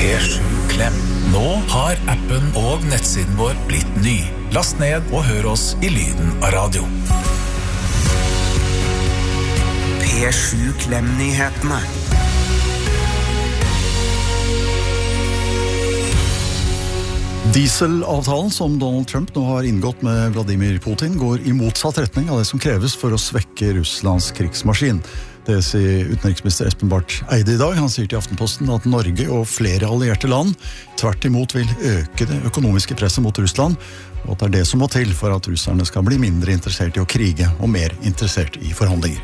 P7 Klem. Nå har appen og nettsiden vår blitt ny. Last ned og hør oss i lyden av radio. P7 Klem-nyhetene. Dieselavtalen som Donald Trump nå har inngått med Vladimir Putin går i motsatt retning av det som kreves for å svekke Russlands krigsmaskin. Det sier utenriksminister Espen Barth Eide i dag. Han sier til Aftenposten at Norge og flere allierte land tvert imot vil øke det økonomiske presset mot Russland, og at det er det som må til for at russerne skal bli mindre interessert i å krige og mer interessert i forhandlinger.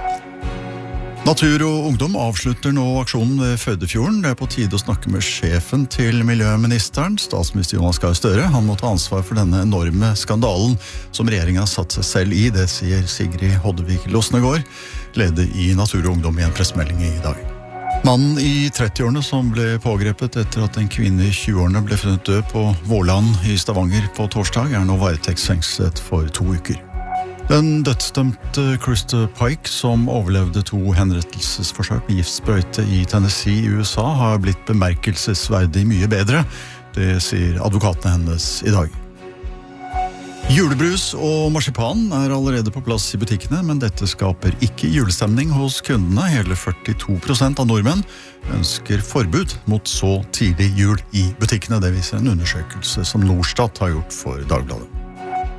Natur og Ungdom avslutter nå aksjonen ved Førdefjorden. Det er på tide å snakke med sjefen til miljøministeren, statsminister Jonas Gahr Støre. Han må ta ansvar for denne enorme skandalen som regjeringen har satt seg selv i. Det sier Sigrid Hoddevik Losnegård, leder i Natur og Ungdom i en pressemelding i dag. Mannen i 30-årene som ble pågrepet etter at en kvinne i 20-årene ble funnet død på Vårland i Stavanger på torsdag, er nå varetektsfengslet for 2 uker. Den dødsdømte Krista Pike, som overlevde 2 henrettelsesforsøk med giftsprøyte i Tennessee i USA, har blitt bemerkelsesverdig mye bedre. Det sier advokatene hennes i dag. Julebrus og marsipan er allerede på plass i butikkene, men dette skaper ikke julestemning hos kundene. Hele 42% av nordmenn ønsker forbud mot så tidlig jul i butikkene. Det viser en undersøkelse som Norstat har gjort for Dagbladet.